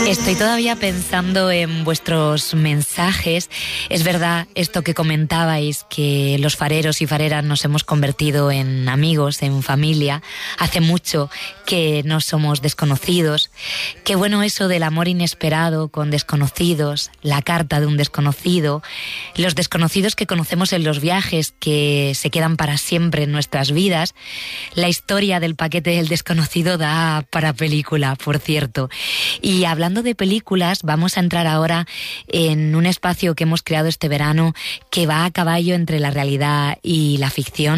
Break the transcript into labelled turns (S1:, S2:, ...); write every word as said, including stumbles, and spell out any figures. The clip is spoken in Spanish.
S1: Estoy todavía pensando en vuestros mensajes. Es verdad esto que comentabais, que los fareros y fareras nos hemos convertido en amigos, en familia. Hace mucho que no somos desconocidos. Qué bueno eso del amor inesperado con desconocidos, la carta de un desconocido, los desconocidos que conocemos en los viajes que se quedan para siempre en nuestras vidas. La historia del paquete del desconocido da para película, por cierto. Y hablando de películas, vamos a entrar ahora en un espacio que hemos creado este verano que va a caballo entre la realidad y la ficción.